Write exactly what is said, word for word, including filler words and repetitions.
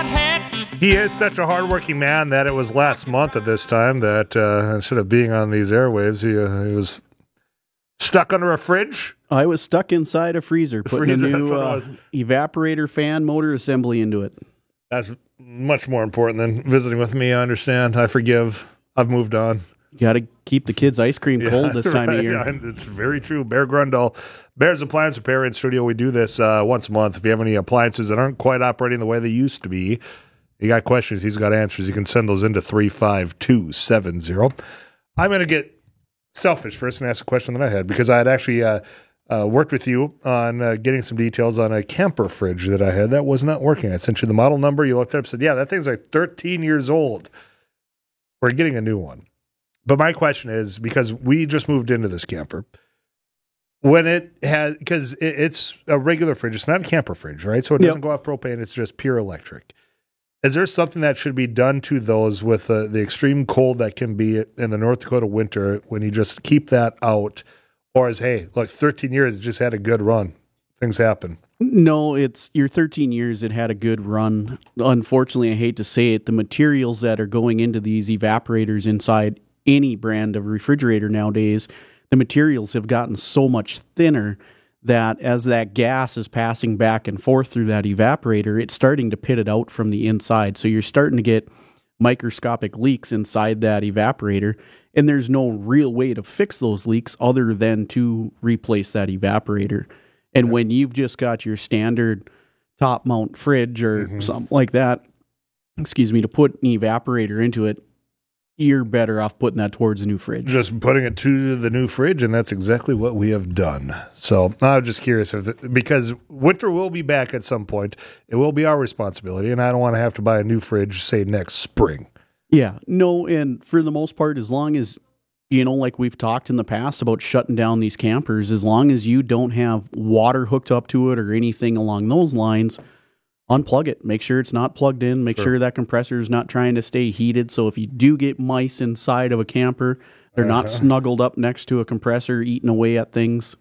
hard hat. He is such a hardworking man that it was last month at this time that uh, instead of being on these airwaves, he, uh, he was stuck under a fridge. I was stuck inside a freezer, putting freezer, a new uh, evaporator fan motor assembly into it. That's much more important than visiting with me. I understand. I forgive. I've moved on. You got to keep the kids' ice cream Yeah, cold this time right, of year. Yeah, it's very true. Bear Grundle, Bear's Appliance Repair in studio. We do this uh, once a month. If you have any appliances that aren't quite operating the way they used to be, you got questions, he's got answers. You can send those into three five two seven zero. I'm going to get selfish first and ask a question that I had because I had actually uh, uh, worked with you on uh, getting some details on a camper fridge that I had that was not working. I sent you the model number. You looked it up and said, yeah, that thing's like thirteen years old. We're getting a new one. But my question is, because we just moved into this camper, when it has, because it, it's a regular fridge, it's not a camper fridge, right? So it doesn't Yep. go off propane, it's just pure electric. Is there something that should be done to those with uh, the extreme cold that can be in the North Dakota winter when you just keep that out? Or is, hey, look, thirteen years, it just had a good run. Things happen. No, it's your thirteen years. It had a good run. Unfortunately, I hate to say it, the materials that are going into these evaporators inside any brand of refrigerator nowadays, the materials have gotten so much thinner that as that gas is passing back and forth through that evaporator, it's starting to pit it out from the inside. So you're starting to get microscopic leaks inside that evaporator, and there's no real way to fix those leaks other than to replace that evaporator. And Yeah. when you've just got your standard top mount fridge or Mhm. something like that, excuse me, to put an evaporator into it, you're better off putting that towards a new fridge. Just putting it to the new fridge, and that's exactly what we have done. So I was just curious, if the, because winter will be back at some point. It will be our responsibility, and I don't want to have to buy a new fridge, say, next spring. Yeah, no, and for the most part, as long as, you know, like we've talked in the past about shutting down these campers, as long as you don't have water hooked up to it or anything along those lines, unplug it. Make sure it's not plugged in. Make Sure. sure that compressor is not trying to stay heated. So if you do get mice inside of a camper, they're Uh-huh. not snuggled up next to a compressor eating away at things.